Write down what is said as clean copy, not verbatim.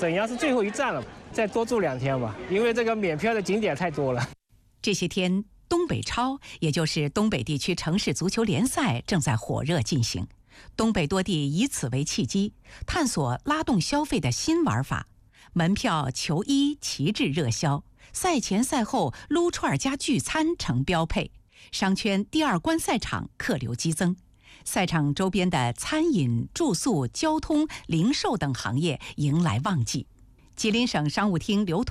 沈阳是最后一站了，再多住2天吧，因为这个免票的景点太多了。 这些天，东北超，也就是东北地区城市足球联赛正在火热进行。东北多地以此为契机，探索拉动消费的新玩法，门票、球衣旗帜热销，赛前赛后撸串加聚餐成标配。商圈第2观赛场客流激增，赛场周边的餐饮、住宿、交通、零售等行业迎来旺季。吉林省商务厅刘